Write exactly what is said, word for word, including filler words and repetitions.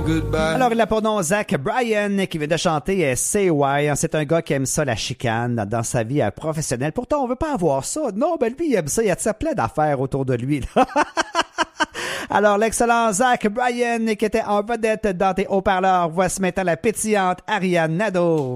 goodbye. Alors, il a pour nom Zach Bryan qui vient de chanter euh, Say Why. C'est un gars qui aime ça, la chicane, dans sa vie euh, professionnelle. Pourtant, on veut pas avoir ça. Non, ben lui, il aime ça. Il y a ça plein d'affaires autour de lui. Alors, l'excellent Zach Bryan qui était en vedette dans tes haut-parleurs. Voici maintenant la pétillante Ariane Nadeau.